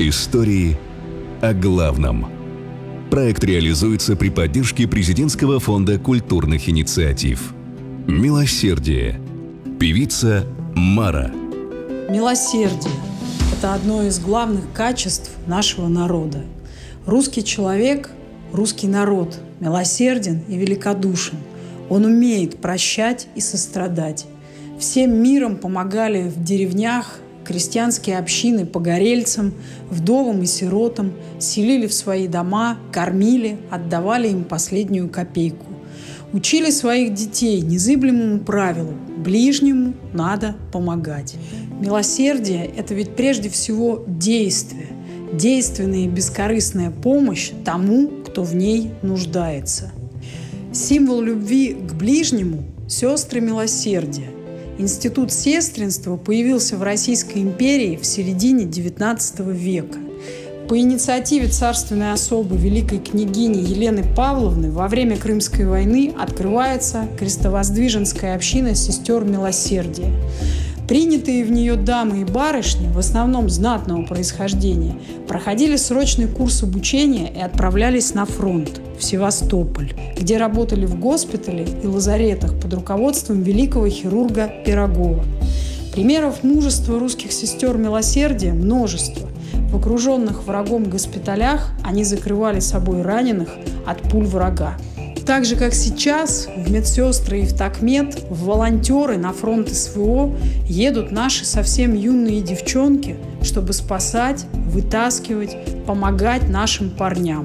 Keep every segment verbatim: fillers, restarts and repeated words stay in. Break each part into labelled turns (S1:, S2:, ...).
S1: Истории о главном. Проект реализуется при поддержке Президентского фонда культурных инициатив. «Милосердие». Певица Мара.
S2: Милосердие – это одно из главных качеств нашего народа. Русский человек, русский народ милосерден и великодушен. Он умеет прощать и сострадать. Всем миром помогали в деревнях крестьянские общины погорельцам, вдовам и сиротам, селили в свои дома, кормили, отдавали им последнюю копейку. Учили своих детей незыблемому правилу – ближнему надо помогать. Милосердие – это ведь прежде всего действие, действенная и бескорыстная помощь тому, кто в ней нуждается. Символ любви к ближнему – сестры милосердия. Институт сестринства появился в Российской империи в середине девятнадцатого века. По инициативе царственной особы великой княгини Елены Павловны во время Крымской войны открывается крестовоздвиженская община сестер милосердия. Принятые в нее дамы и барышни, в основном знатного происхождения, проходили срочный курс обучения и отправлялись на фронт, в Севастополь, где работали в госпитале и лазаретах под руководством великого хирурга Пирогова. Примеров мужества русских сестер милосердия множество. В окруженных врагом госпиталях они закрывали собой раненых от пуль врага. Так же, как сейчас, в медсестры и в такмед, в волонтеры на фронт СВО едут наши совсем юные девчонки, чтобы спасать, вытаскивать, помогать нашим парням.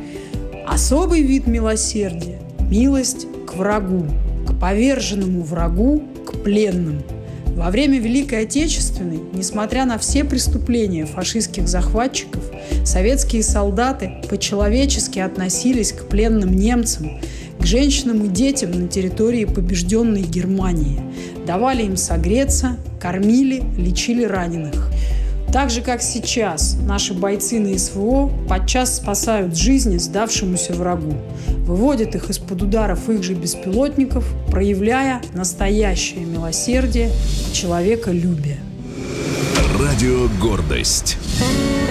S2: Особый вид милосердия – милость к врагу, к поверженному врагу, к пленным. Во время Великой Отечественной, несмотря на все преступления фашистских захватчиков, советские солдаты по-человечески относились к пленным немцам, к женщинам и детям на территории побежденной Германии, давали им согреться, кормили, лечили раненых. Так же, как сейчас, наши бойцы на СВО подчас спасают жизни сдавшемуся врагу, выводят их из-под ударов их же беспилотников, проявляя настоящее милосердие и человеколюбие.
S1: Радио «Гордость».